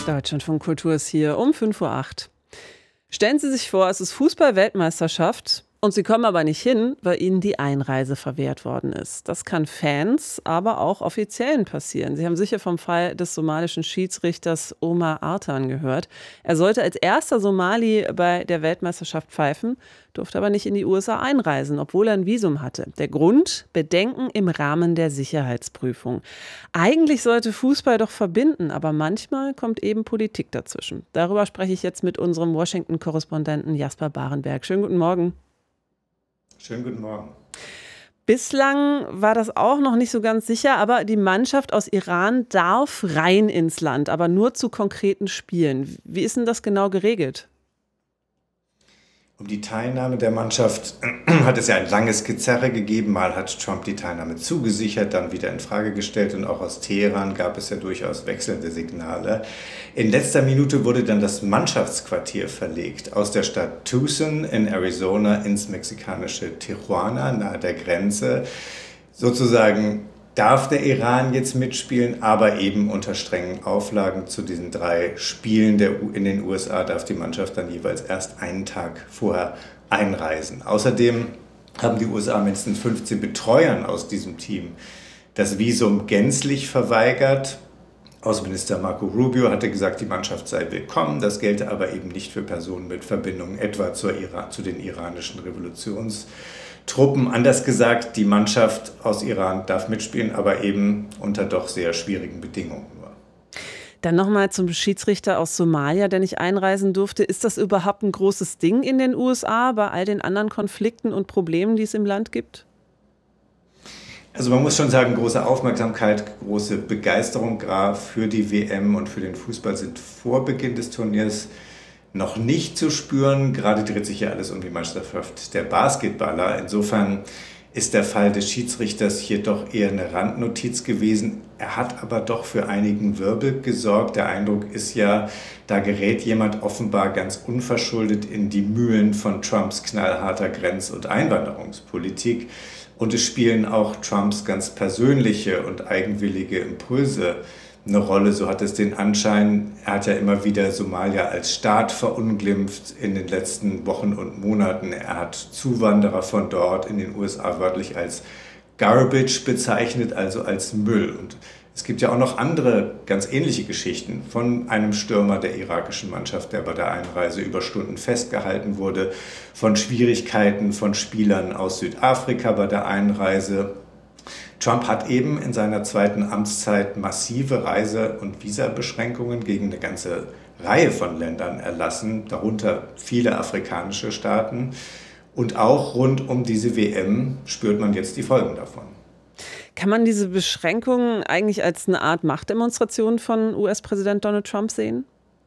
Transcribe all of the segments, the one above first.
Deutschlandfunk Kultur ist hier um 5:08 Uhr. Stellen Sie sich vor, es ist Fußball-Weltmeisterschaft und Sie kommen aber nicht hin, weil Ihnen die Einreise verwehrt worden ist. Das kann Fans, aber auch Offiziellen passieren. Sie haben sicher vom Fall des somalischen Schiedsrichters Omar Artan gehört. Er sollte als erster Somali bei der Weltmeisterschaft pfeifen, durfte aber nicht in die USA einreisen, obwohl er ein Visum hatte. Der Grund? Bedenken im Rahmen der Sicherheitsprüfung. Eigentlich sollte Fußball doch verbinden, aber manchmal kommt eben Politik dazwischen. Darüber spreche ich jetzt mit unserem Washington-Korrespondenten Jasper Barenberg. Schönen guten Morgen. Schönen guten Morgen. Bislang war das auch noch nicht so ganz sicher, aber die Mannschaft aus Iran darf rein ins Land, aber nur zu konkreten Spielen. Wie ist denn das genau geregelt? Um die Teilnahme der Mannschaft hat es ja ein langes Gezerre gegeben. Mal hat Trump die Teilnahme zugesichert, dann wieder in Frage gestellt und auch aus Teheran gab es ja durchaus wechselnde Signale. In letzter Minute wurde dann das Mannschaftsquartier verlegt aus der Stadt Tucson in Arizona ins mexikanische Tijuana nahe der Grenze. Sozusagen darf der Iran jetzt mitspielen, aber eben unter strengen Auflagen. Zu diesen 3 Spielen in den USA darf die Mannschaft dann jeweils erst einen Tag vorher einreisen. Außerdem haben die USA mindestens 15 Betreuern aus diesem Team das Visum gänzlich verweigert. Außenminister Marco Rubio hatte gesagt, die Mannschaft sei willkommen. Das gelte aber eben nicht für Personen mit Verbindungen etwa zu den iranischen Revolutionstruppen. Anders gesagt, die Mannschaft aus Iran darf mitspielen, aber eben unter doch sehr schwierigen Bedingungen nur. Dann nochmal zum Schiedsrichter aus Somalia, der nicht einreisen durfte. Ist das überhaupt ein großes Ding in den USA bei all den anderen Konflikten und Problemen, die es im Land gibt? Also man muss schon sagen, große Aufmerksamkeit, große Begeisterung für die WM und für den Fußball sind vor Beginn des Turniers noch nicht zu spüren. Gerade dreht sich ja alles um die Meisterschaft der Basketballer. Insofern ist der Fall des Schiedsrichters hier doch eher eine Randnotiz gewesen. Er hat aber doch für einigen Wirbel gesorgt. Der Eindruck ist ja, da gerät jemand offenbar ganz unverschuldet in die Mühlen von Trumps knallharter Grenz- und Einwanderungspolitik. Und es spielen auch Trumps ganz persönliche und eigenwillige Impulse eine Rolle. So hat es den Anschein, er hat ja immer wieder Somalia als Staat verunglimpft in den letzten Wochen und Monaten. Er hat Zuwanderer von dort in den USA wörtlich als Garbage bezeichnet, also als Müll. Und es gibt ja auch noch andere ganz ähnliche Geschichten von einem Stürmer der irakischen Mannschaft, der bei der Einreise über Stunden festgehalten wurde, von Schwierigkeiten von Spielern aus Südafrika bei der Einreise. Trump hat eben in seiner zweiten Amtszeit massive Reise- und Visabeschränkungen gegen eine ganze Reihe von Ländern erlassen, darunter viele afrikanische Staaten. Und auch rund um diese WM spürt man jetzt die Folgen davon. Kann man diese Beschränkungen eigentlich als eine Art Machtdemonstration von US-Präsident Donald Trump sehen?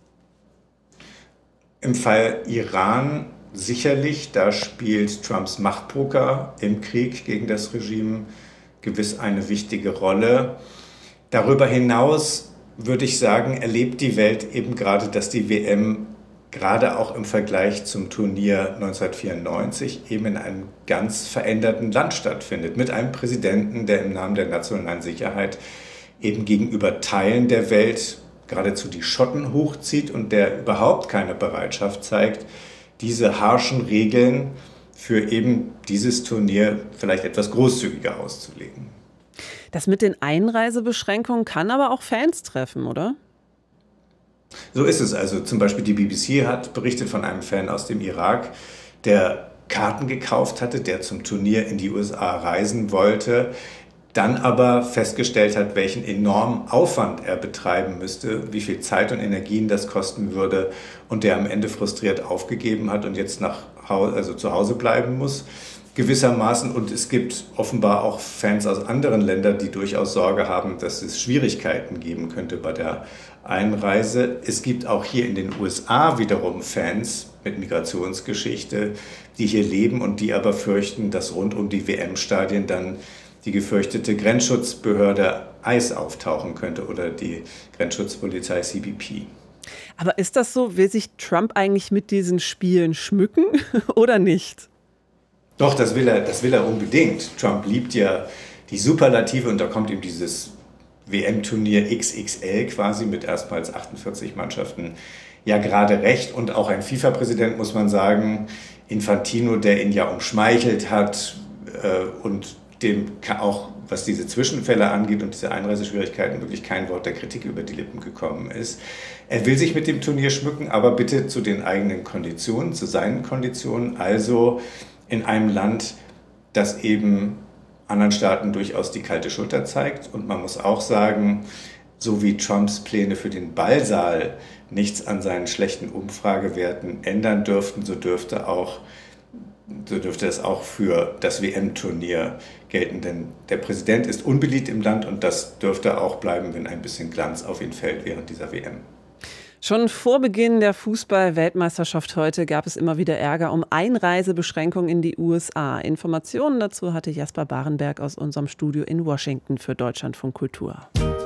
Im Fall Iran sicherlich, da spielt Trumps Machtpoker im Krieg gegen das Regime gewiss eine wichtige Rolle. Darüber hinaus würde ich sagen, erlebt die Welt eben gerade, dass die WM gerade auch im Vergleich zum Turnier 1994 eben in einem ganz veränderten Land stattfindet. Mit einem Präsidenten, der im Namen der nationalen Sicherheit eben gegenüber Teilen der Welt geradezu die Schotten hochzieht und der überhaupt keine Bereitschaft zeigt, diese harschen Regeln für eben dieses Turnier vielleicht etwas großzügiger auszulegen. Das mit den Einreisebeschränkungen kann aber auch Fans treffen, oder? So ist es. Also zum Beispiel die BBC hat berichtet von einem Fan aus dem Irak, der Karten gekauft hatte, der zum Turnier in die USA reisen wollte, dann aber festgestellt hat, welchen enormen Aufwand er betreiben müsste, wie viel Zeit und Energien das kosten würde und der am Ende frustriert aufgegeben hat und jetzt zu Hause bleiben muss, gewissermaßen. Und es gibt offenbar auch Fans aus anderen Ländern, die durchaus Sorge haben, dass es Schwierigkeiten geben könnte bei der Einreise. Es gibt auch hier in den USA wiederum Fans mit Migrationsgeschichte, die hier leben und die aber fürchten, dass rund um die WM-Stadien dann die gefürchtete Grenzschutzbehörde ICE auftauchen könnte oder die Grenzschutzpolizei CBP. Aber ist das so? Will sich Trump eigentlich mit diesen Spielen schmücken oder nicht? Doch, das will er unbedingt. Trump liebt ja die Superlative und da kommt ihm dieses WM-Turnier XXL quasi mit erstmals 48 Mannschaften ja gerade recht. Und auch ein FIFA-Präsident, muss man sagen, Infantino, der ihn ja umschmeichelt hat und dem auch, was diese Zwischenfälle angeht und diese Einreiseschwierigkeiten, wirklich kein Wort der Kritik über die Lippen gekommen ist. Er will sich mit dem Turnier schmücken, aber bitte zu den eigenen Konditionen, zu seinen Konditionen, also in einem Land, das eben anderen Staaten durchaus die kalte Schulter zeigt. Und man muss auch sagen, so wie Trumps Pläne für den Ballsaal nichts an seinen schlechten Umfragewerten ändern dürften, so dürfte es auch für das WM-Turnier gelten. Denn der Präsident ist unbeliebt im Land und das dürfte auch bleiben, wenn ein bisschen Glanz auf ihn fällt während dieser WM. Schon vor Beginn der Fußball-Weltmeisterschaft heute gab es immer wieder Ärger um Einreisebeschränkungen in die USA. Informationen dazu hatte Jasper Barenberg aus unserem Studio in Washington für Deutschlandfunk Kultur.